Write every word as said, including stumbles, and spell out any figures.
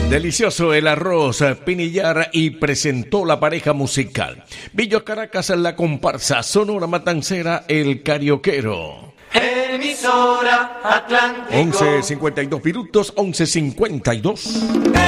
Delicioso el arroz Pinillar y presentó la pareja musical. Villa Caracas la comparsa, Sonora Matancera el carioquero. Emisora Atlántico. once cincuenta y dos minutos, once cincuenta y dos.